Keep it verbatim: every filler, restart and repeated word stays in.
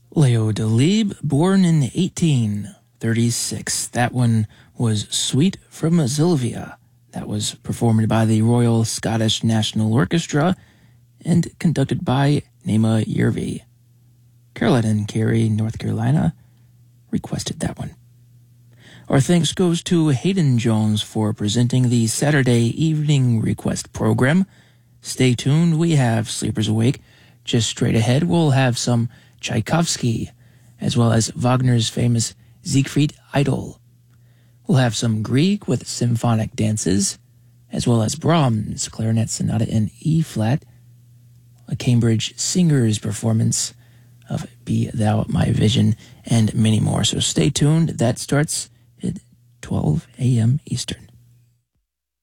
Leo Delibes, born in eighteen thirty-six. That one was Suite from Sylvia. That was performed by the Royal Scottish National Orchestra and conducted by Naima Yervi. Carolyn and Cary, North Carolina, requested that one. Our thanks goes to Hayden Jones for presenting the Saturday evening request program. Stay tuned, we have Sleepers Awake. Just straight ahead, we'll have some Tchaikovsky, as well as Wagner's famous Siegfried Idol. We'll have some Grieg with symphonic dances, as well as Brahms' Clarinet Sonata in E-flat, a Cambridge Singers performance of Be Thou My Vision, and many more. So stay tuned. That starts at twelve a.m. Eastern.